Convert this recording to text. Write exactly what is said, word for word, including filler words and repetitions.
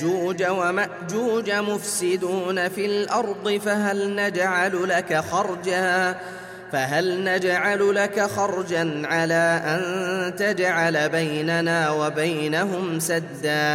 يأجوج ومأجوج مفسدون في الأرض فهل نجعل لك خرجا فهل نجعل لك خرجا على أن تجعل بيننا وبينهم سدا